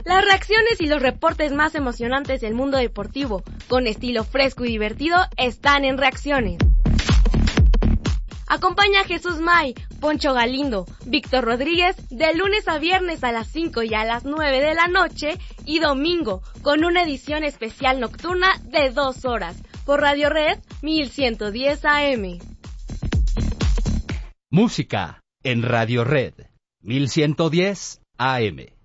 Las reacciones y los reportes más emocionantes del mundo deportivo, con estilo fresco y divertido, están en Reacciones. Acompaña a Jesús May, Poncho Galindo, Víctor Rodríguez de lunes a viernes a las 5 y a las 9 de la noche y domingo con una edición especial nocturna de 2 horas por Radio Red 1110 AM. Música en Radio Red 1110 AM.